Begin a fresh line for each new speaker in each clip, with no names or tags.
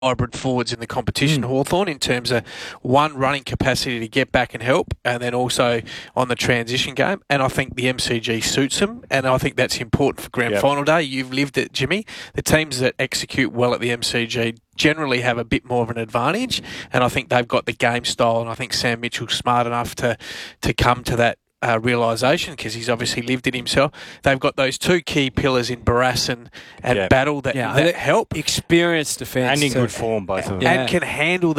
hybrid forwards in the competition, Hawthorn, in terms of one, running capacity to get back and help, and then also on the transition game. And I think the MCG suits them, and I think that's important for grand final day. You've lived it, Jimmy. The teams that execute well at the MCG generally have a bit more of an advantage, and I think they've got the game style, and I think Sam Mitchell's smart enough to come to that realisation, because he's obviously lived it himself. They've got those two key pillars in Barrass and Battle that help.
Experienced defence.
And in good form, both of them.
And can handle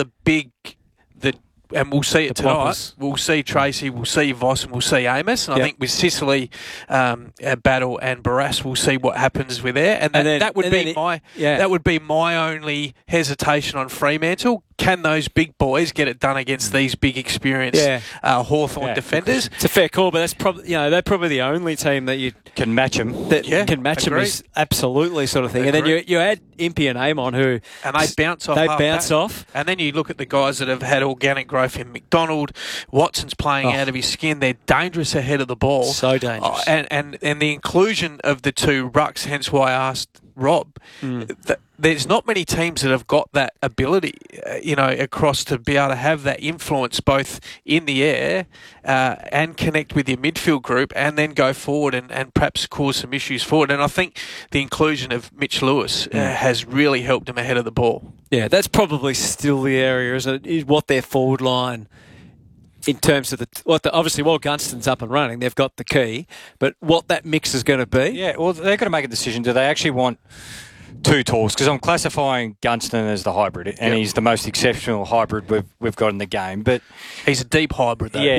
and we'll see it tonight. Poppers. We'll see Tracy, we'll see Voss, and we'll see Amos. And I think with Sicily, Battle, and Barrass, we'll see what happens with there. And that would be my only hesitation on Fremantle. Can those big boys get it done against these big, experienced Hawthorn defenders?
It's a fair call, but that's probably they're probably the only team that you
can match them.
Can match them, is absolutely sort of thing. And then you add Impey and Amon, who
they bounce off.
They bounce off,
and then you look at the guys that have had organic growth in McDonald. Watson's playing out of his skin. They're dangerous ahead of the ball.
So dangerous.
And the inclusion of the two rucks. Hence why I asked Rob. There's not many teams that have got that ability, across to be able to have that influence both in the air and connect with your midfield group and then go forward and perhaps cause some issues forward. And I think the inclusion of Mitch Lewis has really helped him ahead of the ball.
Yeah, that's probably still the area, isn't it? What their forward line, in terms of obviously while Gunston's up and running, they've got the key, but what that mix is going to be.
Yeah, well, they've got to make a decision. Do they actually want two talls? Because I'm classifying Gunston as the hybrid, and he's the most exceptional hybrid we've got in the game. But
he's a deep hybrid, though.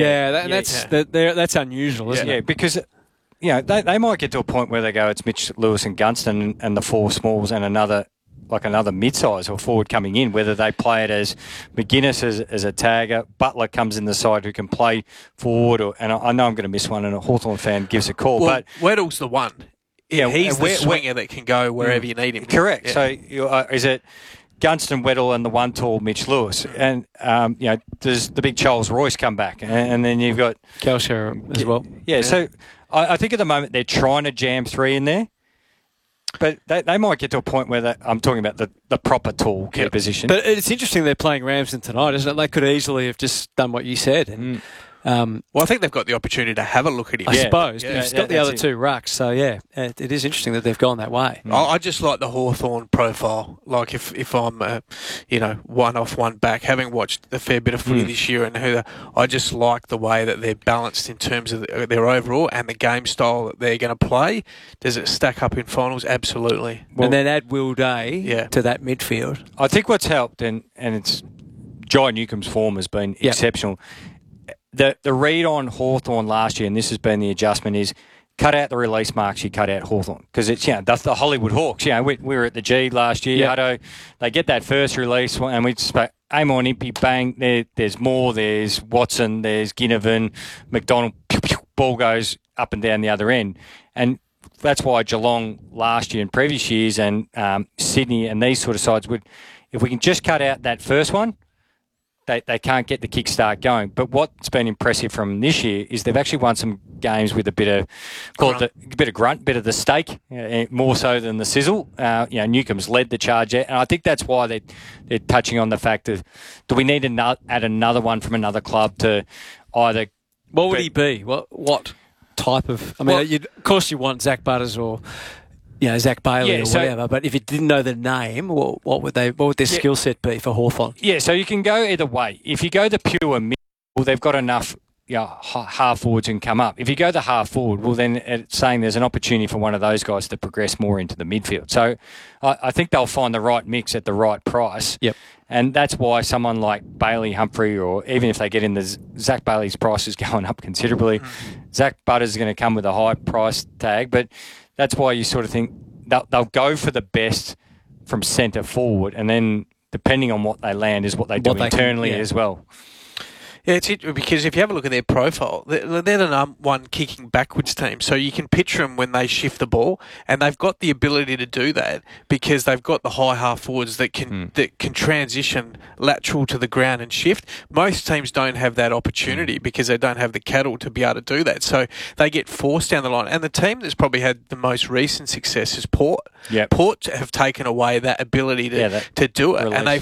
That's unusual, isn't it?
Yeah, because they might get to a point where they go, it's Mitch Lewis and Gunston and the four smalls and another mid-size or forward coming in, whether they play it as McGuinness as a tagger, Butler comes in the side who can play forward, and I know I'm going to miss one, and a Hawthorn fan gives a call.
Well,
but
Weddle's the one. Yeah, he's the swinger that can go wherever you need him.
Correct. Yeah. So is it Gunston, Weddle, and the one tall Mitch Lewis? And does the big Charles Royce come back? And then you've got
Kelcher as well.
Yeah. So I think at the moment they're trying to jam three in there. But they might get to a point where I'm talking about the proper tall key position.
But it's interesting they're playing Ramsden tonight, isn't it? They could easily have just done what you said. And,
I think they've got the opportunity to have a look at him.
I suppose. Yeah, he's got the other two rucks. So, it is interesting that they've gone that way.
I just like the Hawthorn profile. Like if I'm, one off, one back, having watched a fair bit of footy this year, and I just like the way that they're balanced in terms of their overall and the game style that they're going to play. Does it stack up in finals? Absolutely.
And then add Will Day to that midfield.
I think what's helped, and it's Jai Newcomb's form has been exceptional. The read on Hawthorn last year, and this has been the adjustment, is cut out the release marks, you cut out Hawthorn. Because it's, that's the Hollywood Hawks. We were at the G last year. Hutto, they get that first release, and we just aim on Impey, bang, there's Moore, there's Watson, there's Ginnivan, McDonald, pew, pew, ball goes up and down the other end. And that's why Geelong last year and previous years and Sydney and these sort of sides if we can just cut out that first one, they can't get the kickstart going. But what's been impressive from this year is they've actually won some games with a bit of grunt, bit of the steak, more so than the sizzle. Newcomb's led the charge there, and I think that's why they're touching on the fact of, do we need to add another one from another club to either?
What would he be? What type of? I mean, of course you want Zach Butters or Zach Bailey or whatever. But if you didn't know the name, what would their skill set be for Hawthorn?
Yeah, so you can go either way. If you go the pure mid, they've got enough half forwards and come up. If you go the half forward, well, then it's saying there's an opportunity for one of those guys to progress more into the midfield. So I think they'll find the right mix at the right price.
Yep.
And that's why someone like Bailey, Humphrey, or even if they get in the Zach Bailey's price is going up considerably. Zach Butters is going to come with a high price tag, but that's why you sort of think they'll go for the best from centre forward, and then depending on what they land is what they do internally as well.
Yeah, it's because if you have a look at their profile, they're the number one kicking backwards team. So you can picture them when they shift the ball, and they've got the ability to do that because they've got the high half forwards that can transition lateral to the ground and shift. Most teams don't have that opportunity because they don't have the cattle to be able to do that. So they get forced down the line. And the team that's probably had the most recent success is Port.
Yep.
Port have taken away that ability to do it, and they